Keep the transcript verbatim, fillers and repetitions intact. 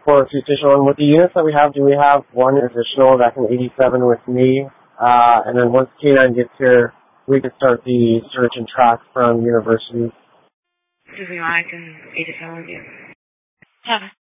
for a few additional. And with the units that we have, do we have one additional back in eighty-seven with me? Uh, and then once K nine gets here, we can start the search and track from university. Do we want to eighty-seven with you? Seven.